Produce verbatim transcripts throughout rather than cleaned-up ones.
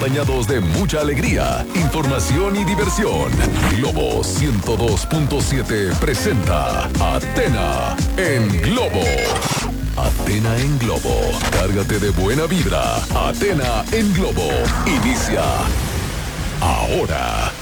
acompañados de mucha alegría, información y diversión. Globo ciento dos punto siete presenta Athena en Globo. Athena en Globo. Cárgate de buena vibra. Athena en Globo. Inicia ahora.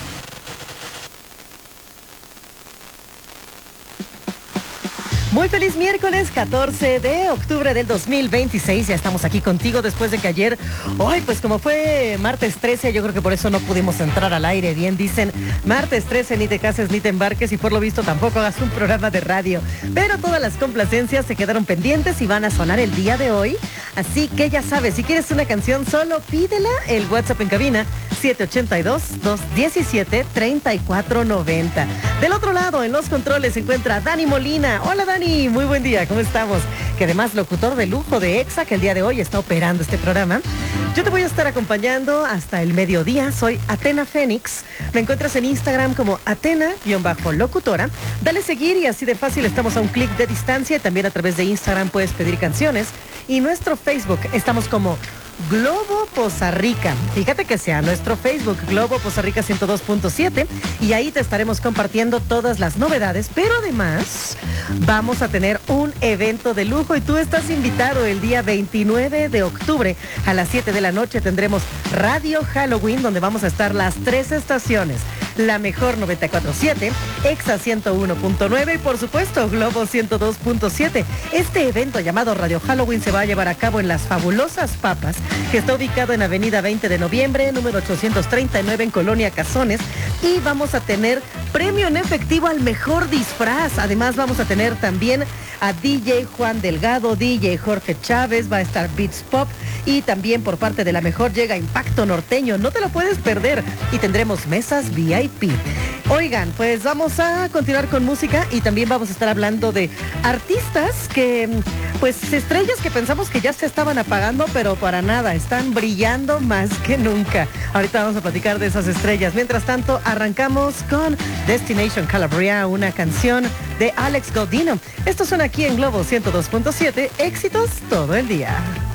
Muy feliz miércoles, catorce de octubre del dos mil veintiséis. Ya estamos aquí contigo después de que ayer, hoy pues como fue martes trece, yo creo que por eso no pudimos entrar al aire. Bien dicen, martes trece, ni te cases ni te embarques y por lo visto tampoco hagas un programa de radio. Pero todas las complacencias se quedaron pendientes y van a sonar el día de hoy. Así que ya sabes, si quieres una canción solo pídela. El WhatsApp en cabina siete ocho dos, dos uno siete, tres cuatro nueve cero. Del otro lado, en los controles se encuentra Dani Molina. Hola Dani. Muy buen día, ¿cómo estamos? Que además locutor de lujo de Exa, que el día de hoy está operando este programa. Yo te voy a estar acompañando hasta el mediodía. Soy Athena Fénix. Me encuentras en Instagram como Athena-locutora. Dale seguir y así de fácil estamos a un clic de distancia. También a través de Instagram puedes pedir canciones. Y nuestro Facebook estamos como Globo Poza Rica. Fíjate que sea nuestro Facebook, Globo Poza Rica ciento dos punto siete, y ahí te estaremos compartiendo todas las novedades, pero además vamos a tener un evento de lujo y tú estás invitado el día veintinueve de octubre a las siete de la noche. Tendremos Radio Halloween, donde vamos a estar las tres estaciones. La mejor noventa y cuatro punto siete, Exa ciento uno punto nueve y por supuesto Globo ciento dos punto siete. Este evento llamado Radio Halloween se va a llevar a cabo en Las Fabulosas Papas, que está ubicado en Avenida veinte de noviembre, número ochocientos treinta y nueve en Colonia Cazones, y vamos a tener premio en efectivo al mejor disfraz. Además vamos a tener también a D J Juan Delgado, D J Jorge Chávez, va a estar Beats Pop y también por parte de la mejor llega Impacto Norteño. No te lo puedes perder y tendremos mesas V I P. Oigan, pues vamos a continuar con música y también vamos a estar hablando de artistas que, pues estrellas que pensamos que ya se estaban apagando, pero para nada, están brillando más que nunca. Ahorita vamos a platicar de esas estrellas. Mientras tanto, arrancamos con Destination Calabria, una canción de Alex Godino. Estos son aquí en Globo ciento dos punto siete, éxitos todo el día.